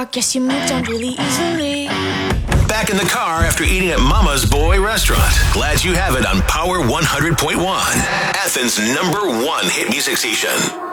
I guess you moved on really easily. Back in the car after eating at Mama's Boy Restaurant. Glad you have it on Power 100.1, Athens' #1 hit music station.